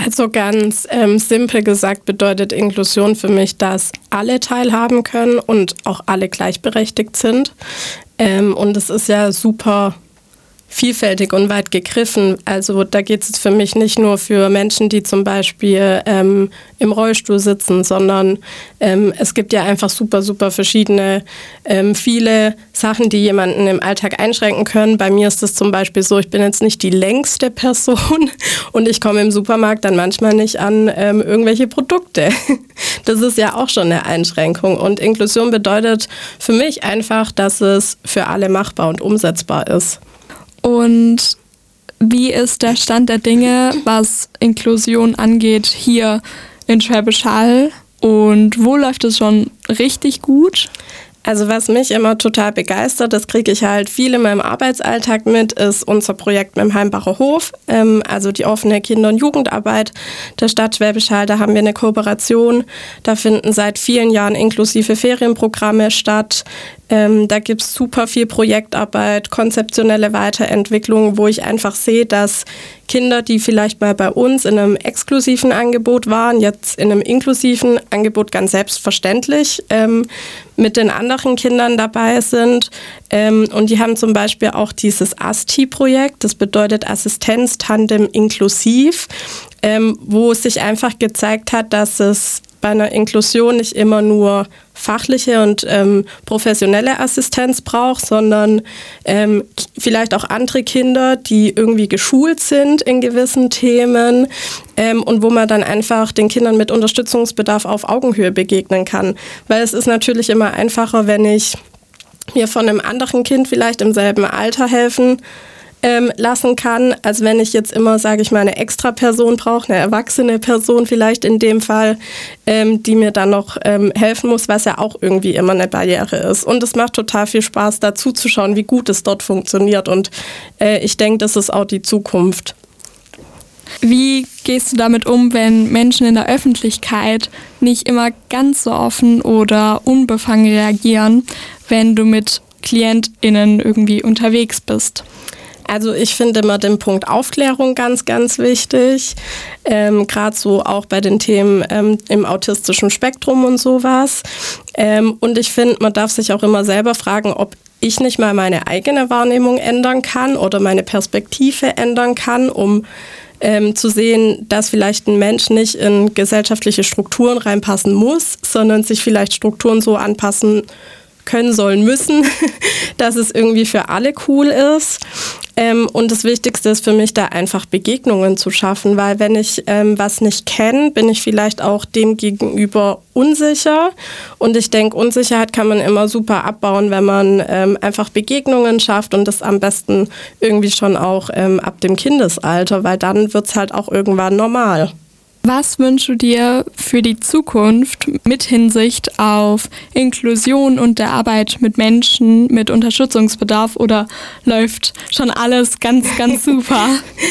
Also ganz simpel gesagt bedeutet Inklusion für mich, dass alle teilhaben können und auch alle gleichberechtigt sind. Und es ist ja super vielfältig und weit gegriffen. Also da geht es für mich nicht nur für Menschen, die zum Beispiel im Rollstuhl sitzen, sondern es gibt ja einfach super verschiedene, viele Sachen, die jemanden im Alltag einschränken können. Bei mir ist es zum Beispiel so, ich bin jetzt nicht die längste Person und ich komme im Supermarkt dann manchmal nicht an irgendwelche Produkte. Das ist ja auch schon eine Einschränkung. Und Inklusion bedeutet für mich einfach, dass es für alle machbar und umsetzbar ist. Und wie ist der Stand der Dinge, was Inklusion angeht, hier in Schwäbisch Hall? Und wo läuft es schon richtig gut? Also was mich immer total begeistert, das kriege ich halt viel in meinem Arbeitsalltag mit, ist unser Projekt mit dem Heimbacher Hof, also die offene Kinder- und Jugendarbeit der Stadt Schwäbisch Hall. Da haben wir eine Kooperation, da finden seit vielen Jahren inklusive Ferienprogramme statt. Da gibt es super viel Projektarbeit, konzeptionelle Weiterentwicklung, wo ich einfach sehe, dass Kinder, die vielleicht mal bei uns in einem exklusiven Angebot waren, jetzt in einem inklusiven Angebot ganz selbstverständlich mit den anderen Kindern dabei sind. Und die haben zum Beispiel auch dieses ASTI-Projekt, das bedeutet Assistenz Tandem Inklusiv, wo sich einfach gezeigt hat, dass es bei einer Inklusion nicht immer nur fachliche und professionelle Assistenz braucht, sondern vielleicht auch andere Kinder, die irgendwie geschult sind in gewissen Themen und wo man dann einfach den Kindern mit Unterstützungsbedarf auf Augenhöhe begegnen kann. Weil es ist natürlich immer einfacher, wenn ich mir von einem anderen Kind vielleicht im selben Alter helfen lassen kann, als wenn ich jetzt immer, sage ich mal, eine extra Person brauche, eine erwachsene Person vielleicht in dem Fall, die mir dann noch helfen muss, was ja auch irgendwie immer eine Barriere ist. Und es macht total viel Spaß, da zuzuschauen, wie gut es dort funktioniert. Und ich denke, das ist auch die Zukunft. Wie gehst du damit um, wenn Menschen in der Öffentlichkeit nicht immer ganz so offen oder unbefangen reagieren, wenn du mit KlientInnen irgendwie unterwegs bist? Also ich finde immer den Punkt Aufklärung ganz wichtig, gerade so auch bei den Themen im autistischen Spektrum und sowas. Und ich finde, man darf sich auch immer selber fragen, ob ich nicht mal meine eigene Wahrnehmung ändern kann oder meine Perspektive ändern kann, um zu sehen, dass vielleicht ein Mensch nicht in gesellschaftliche Strukturen reinpassen muss, sondern sich vielleicht Strukturen so anpassen können, sollen, müssen, dass es irgendwie für alle cool ist. Und das Wichtigste ist für mich, da einfach Begegnungen zu schaffen, weil wenn ich was nicht kenne, bin ich vielleicht auch dem gegenüber unsicher. Und ich denke, Unsicherheit kann man immer super abbauen, wenn man einfach Begegnungen schafft und das am besten irgendwie schon auch ab dem Kindesalter, weil dann wird es halt auch irgendwann normal. Was wünschst du dir für die Zukunft mit Hinsicht auf Inklusion und der Arbeit mit Menschen mit Unterstützungsbedarf oder läuft schon alles ganz super?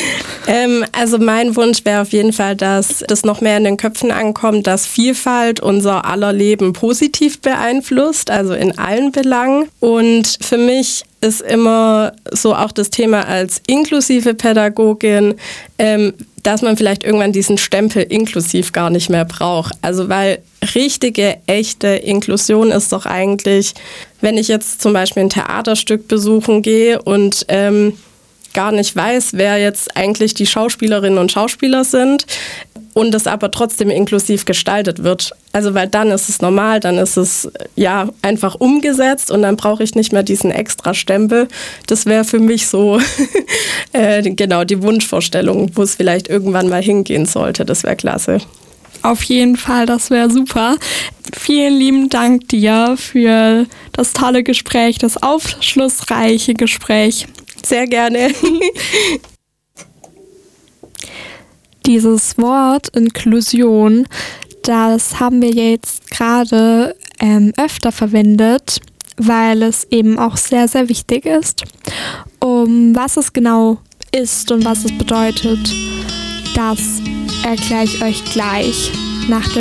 Also mein Wunsch wäre auf jeden Fall, dass das noch mehr in den Köpfen ankommt, dass Vielfalt unser aller Leben positiv beeinflusst, also in allen Belangen. Und für mich ist immer so auch das Thema als inklusive Pädagogin, dass man vielleicht irgendwann diesen Stempel inklusiv gar nicht mehr braucht. Also weil richtige, echte Inklusion ist doch eigentlich, wenn ich jetzt zum Beispiel ein Theaterstück besuchen gehe und gar nicht weiß, wer jetzt eigentlich die Schauspielerinnen und Schauspieler sind und es aber trotzdem inklusiv gestaltet wird. Also weil dann ist es normal, dann ist es ja einfach umgesetzt und dann brauche ich nicht mehr diesen extra Stempel. Das wäre für mich so genau die Wunschvorstellung, wo es vielleicht irgendwann mal hingehen sollte. Das wäre klasse. Auf jeden Fall, das wäre super. Vielen lieben Dank dir für das tolle Gespräch, das aufschlussreiche Gespräch. Sehr gerne. Dieses Wort Inklusion, das haben wir jetzt gerade öfter verwendet, weil es eben auch sehr wichtig ist. Was es genau ist und was es bedeutet, das erkläre ich euch gleich nach